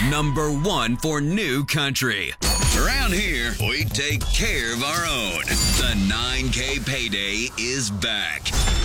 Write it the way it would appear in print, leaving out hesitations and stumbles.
number one for new country. Around here, we take care of our own. The 9K payday is back.